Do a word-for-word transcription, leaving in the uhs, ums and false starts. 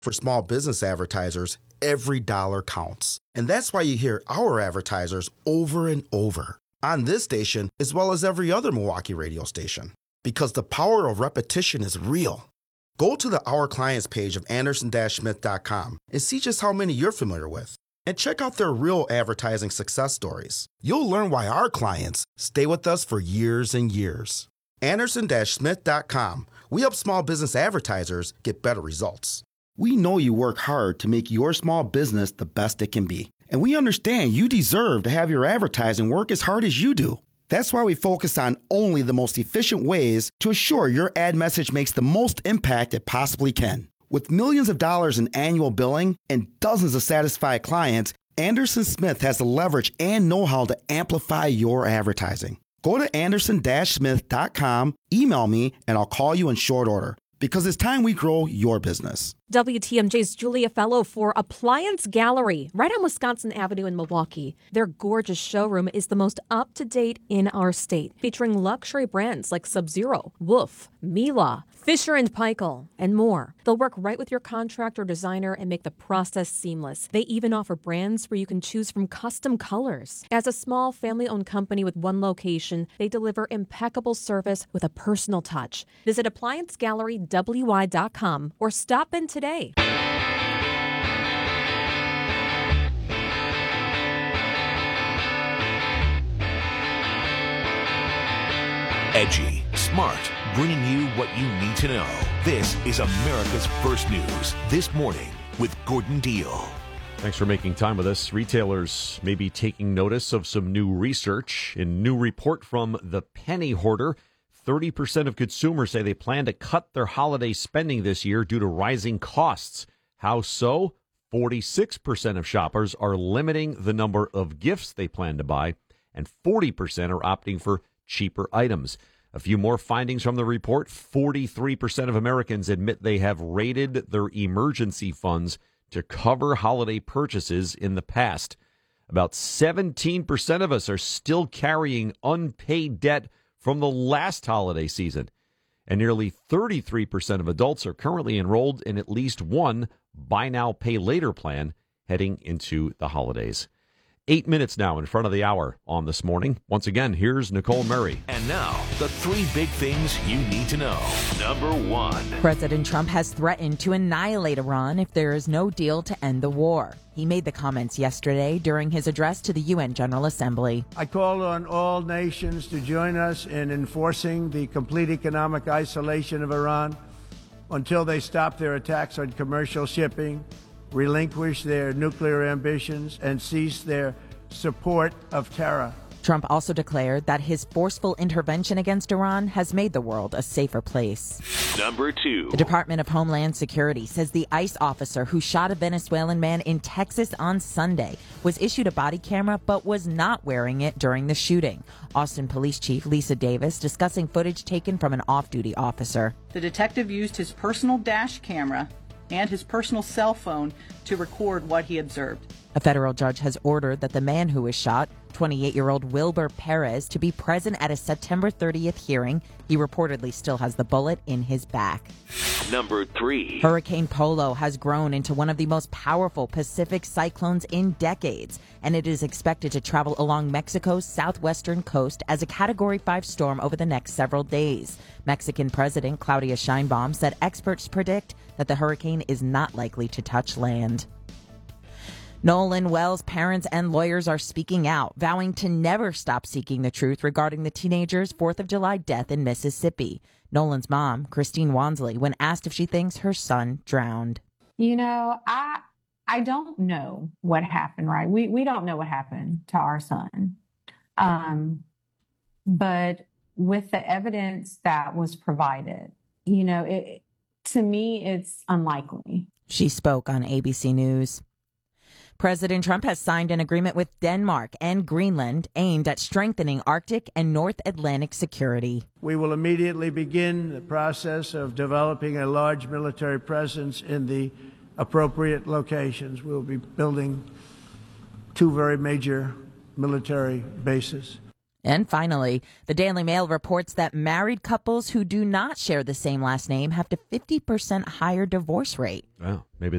For small business advertisers, every dollar counts. And that's why you hear our advertisers over and over on this station, as well as every other Milwaukee radio station. Because the power of repetition is real. Go to the Our Clients page of Anderson Smith dot com and see just how many you're familiar with. And check out their real advertising success stories. You'll learn why our clients stay with us for years and years. Anderson Smith dot com. We help small business advertisers get better results. We know you work hard to make your small business the best it can be. And we understand you deserve to have your advertising work as hard as you do. That's why we focus on only the most efficient ways to assure your ad message makes the most impact it possibly can. With millions of dollars in annual billing and dozens of satisfied clients, Anderson Smith has the leverage and know-how to amplify your advertising. Go to Anderson Smith dot com, email me, and I'll call you in short order. Because it's time we grow your business. W T M J's Julia Fellow for Appliance Gallery, right on Wisconsin Avenue in Milwaukee. Their gorgeous showroom is the most up-to-date in our state, featuring luxury brands like Sub-Zero, Wolf, Miele, Fisher and Paykel, and more. They'll work right with your contractor or designer and make the process seamless. They even offer brands where you can choose from custom colors. As a small family-owned company with one location, they deliver impeccable service with a personal touch. Visit appliance gallery w y dot com or stop in today. Edgy, smart, bringing you what you need to know. This is America's First News This Morning with Gordon Deal. Thanks for making time with us. Retailers may be taking notice of some new research. In new report from the Penny Hoarder, thirty percent of consumers say they plan to cut their holiday spending this year due to rising costs. How so? forty-six percent of shoppers are limiting the number of gifts they plan to buy, and forty percent are opting for cheaper items. A few more findings from the report. forty-three percent of Americans admit they have raided their emergency funds to cover holiday purchases in the past. About seventeen percent of us are still carrying unpaid debt from the last holiday season. And nearly thirty-three percent of adults are currently enrolled in at least one buy now, pay later plan heading into the holidays. Eight minutes now in front of the hour on This Morning. Once again, here's Nicole Murray. And now, the three big things you need to know. Number one. President Trump has threatened to annihilate Iran if there is no deal to end the war. He made the comments yesterday during his address to the U N General Assembly. I call on all nations to join us in enforcing the complete economic isolation of Iran until they stop their attacks on commercial shipping, relinquish their nuclear ambitions, and cease their support of terror. Trump also declared that his forceful intervention against Iran has made the world a safer place. Number two. The Department of Homeland Security says the ICE officer who shot a Venezuelan man in Texas on Sunday was issued a body camera but was not wearing it during the shooting. Austin Police Chief Lisa Davis discussing footage taken from an off-duty officer. The detective used his personal dash camera and his personal cell phone to record what he observed. A federal judge has ordered that the man who was shot, twenty-eight-year-old Wilber Perez, to be present at a September thirtieth hearing. He reportedly still has the bullet in his back. Number three. Hurricane Polo has grown into one of the most powerful Pacific cyclones in decades, and it is expected to travel along Mexico's southwestern coast as a Category five storm over the next several days. Mexican President Claudia Sheinbaum said experts predict that the hurricane is not likely to touch land. Nolan Wells' parents and lawyers are speaking out, vowing to never stop seeking the truth regarding the teenager's fourth of July death in Mississippi. Nolan's mom, Christine Wansley, when asked if she thinks her son drowned. You know, I I don't know what happened, right? We we don't know what happened to our son. Um, but with the evidence that was provided, you know, it, to me, it's unlikely. She spoke on A B C News. President Trump has signed an agreement with Denmark and Greenland aimed at strengthening Arctic and North Atlantic security. We will immediately begin the process of developing a large military presence in the appropriate locations. We'll be building two very major military bases. And finally, the Daily Mail reports that married couples who do not share the same last name have a fifty percent higher divorce rate. Wow, maybe